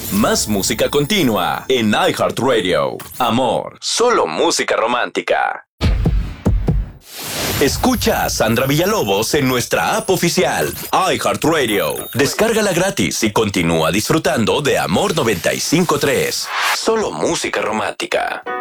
Más música continua en iHeartRadio. Amor, solo música romántica. Escucha a Sandra Villalobos en nuestra app oficial, iHeartRadio. Descárgala gratis y continúa disfrutando de Amor 95.3. Solo música romántica.